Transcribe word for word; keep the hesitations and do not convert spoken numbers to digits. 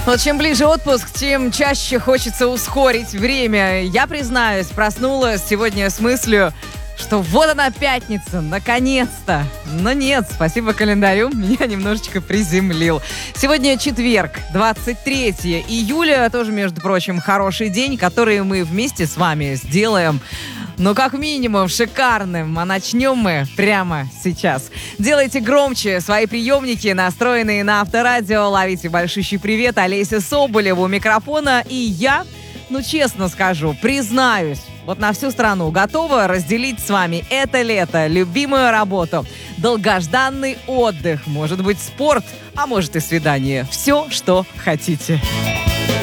Вот чем ближе отпуск, тем чаще хочется ускорить время. Я признаюсь, проснулась сегодня с мыслью, что вот она пятница, наконец-то. Но нет, спасибо календарю, меня немножечко приземлил. Сегодня четверг, двадцать третьего июля, тоже, между прочим, хороший день, который мы вместе с вами сделаем, ну, как минимум, шикарным. А начнем мы прямо сейчас. Делайте громче свои приемники, настроенные на Авторадио. Ловите большущий привет. Олеся Соболева у микрофона. И я, ну, честно скажу, признаюсь, вот на всю страну готова разделить с вами это лето, любимую работу, долгожданный отдых, может быть, спорт, а может и свидание. Все, что хотите.